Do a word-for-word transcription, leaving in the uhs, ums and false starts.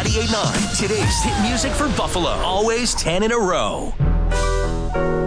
ninety-eight point nine. Today's hit music for Buffalo. Always ten in a row.